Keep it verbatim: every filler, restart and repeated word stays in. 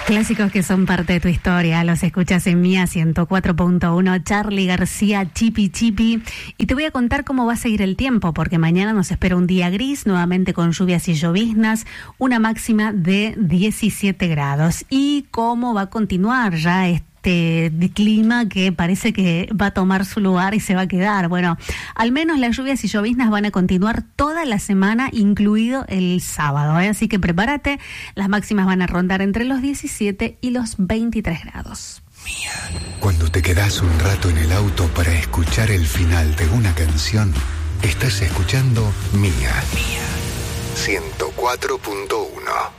Clásicos que son parte de tu historia, los escuchas en Mía ciento cuatro punto uno, Charly García, Chipi Chipi. Y te voy a contar cómo va a seguir el tiempo, porque mañana nos espera un día gris, nuevamente con lluvias y lloviznas, una máxima de diecisiete grados. Y cómo va a continuar ya este de clima que parece que va a tomar su lugar y se va a quedar. Bueno, al menos las lluvias y lloviznas van a continuar toda la semana, incluido el sábado, ¿eh? Así que prepárate, las máximas van a rondar entre los diecisiete y los veintitrés grados. Mía. Cuando te quedás un rato en el auto para escuchar el final de una canción, estás escuchando Mía. Mía. ciento cuatro punto uno.